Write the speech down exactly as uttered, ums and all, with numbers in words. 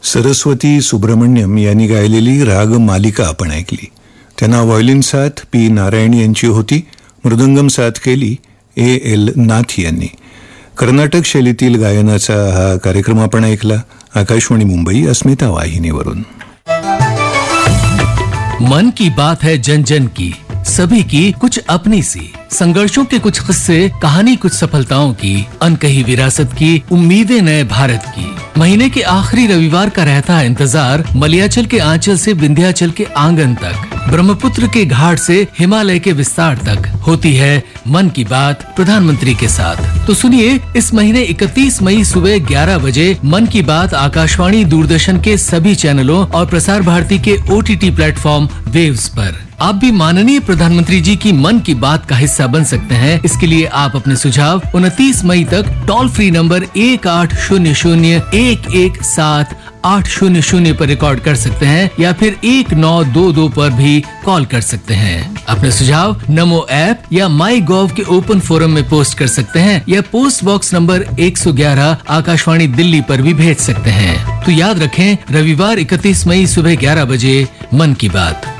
सरस्वती सुब्रमण्यम यांनी गायलेली राग मालिका आपण ऐकली. त्यांना व्हायोलिन साथ पी नारायण यांची होती. मृदंगम साथ केली ए एल नाथ यांनी. कर्नाटक शैलीतील गायनाचा हा कार्यक्रम आपण ऐकला आकाशवाणी मुंबई अस्मिता वाहिनीवरून. मन की बात है जन जन की, सभी की कुछ अपनी सी, संघर्षों के कुछ किस्से, कहानी कुछ सफलताओं की, अनकही विरासत की, उम्मीदें नए भारत की. महीने के आखिरी रविवार का रहता है इंतजार मलयाचल के आंचल से विंध्याचल के आंगन तक, ब्रह्मपुत्र के घाट से हिमालय के विस्तार तक होती है मन की बात प्रधानमंत्री के साथ. तो सुनिए इस महीने इकतीस मई सुबह ग्यारह बजे मन की बात आकाशवाणी दूरदर्शन के सभी चैनलों और प्रसार भारती के O T T platform waves पर. आप भी माननीय प्रधानमंत्री जी की मन की बात का हिस्सा बन सकते हैं. इसके लिए आप अपने सुझाव उनतीस मई तक टोल फ्री नंबर एक आठ शून्य शून्य एक एक सात आठ शून्य शून्य पर रिकॉर्ड कर सकते हैं या फिर एक नौ दो दो पर भी कॉल कर सकते हैं. अपने सुझाव नमो ऐप या माई गॉव के ओपन फोरम में पोस्ट कर सकते हैं या पोस्ट बॉक्स नंबर एक सौ ग्यारह आकाशवाणी दिल्ली पर भी भेज सकते हैं. तो याद रखें रविवार इकतीस मई सुबह ग्यारह बजे मन की बात.